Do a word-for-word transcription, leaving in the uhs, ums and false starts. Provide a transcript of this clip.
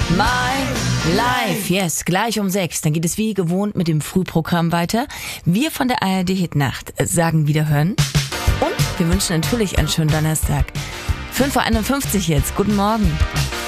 My Life. Yes, gleich um sechs. Dann geht es wie gewohnt mit dem Frühprogramm weiter. Wir von der A R D Hit Nacht sagen Wiederhören. Und wir wünschen natürlich einen schönen Donnerstag. fünf Uhr einundfünfzig jetzt. Guten Morgen.